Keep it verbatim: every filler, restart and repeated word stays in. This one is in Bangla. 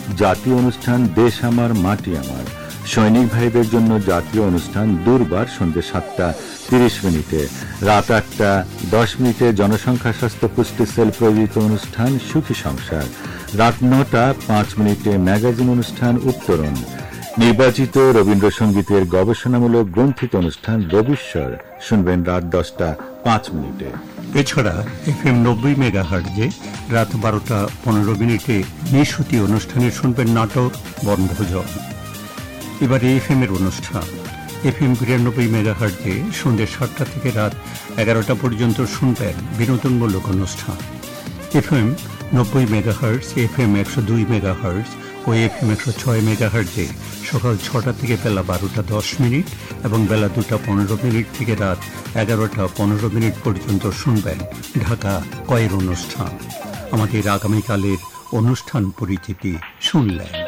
জাতীয় অনুষ্ঠান দেশ আমার মাটি আমার, সৈনিক ভাইদের জন্য জাতীয় অনুষ্ঠান দুর্বার সন্ধ্যে সাতটা তিরিশ মিনিটে, রাত আটটা দশ মিনিটে জনসংখ্যা স্বাস্থ্য পুষ্টি সেল প্রযোজিত অনুষ্ঠান সুখী সংসার, রাত নটা পাঁচ মিনিটে ম্যাগাজিন অনুষ্ঠান উত্তরণ, নির্বাচিত রবীন্দ্রসঙ্গীতের গবেষণামূলক গ্রন্থিত অনুষ্ঠান রবিশ্বর শুনবেন রাত দশটা পাঁচ মিনিটে। এছাড়া এফ এম নব্বই মেগা হার্টজে রাত বারোটা পনেরো মিনিটে নিশুতি অনুষ্ঠানে শুনবেন নাটক বনভোজন। এবারে এফ এম এর অনুষ্ঠান এফ এম বিরানব্বই মেগা হার্টজে সন্ধ্যে সাতটা থেকে রাত এগারোটা পর্যন্ত শুনবেন বিনোদনমূলক অনুষ্ঠান। এফ এম নব্বই মেগা হার্টজ, এফ এম একশো দুই মেগা হার্টজ ও এফ এম একশো ছয় মেগা হার্টজে সকাল ছটা থেকে বেলা বারোটা দশ মিনিট এবং বেলা দুটা পনেরো মিনিট থেকে রাত এগারোটা পনেরো মিনিট পর্যন্ত শুনবেন ঢাকা কয়ের অনুষ্ঠান। আমাদের আগামীকালের অনুষ্ঠান পরিচিতি শুনলেন।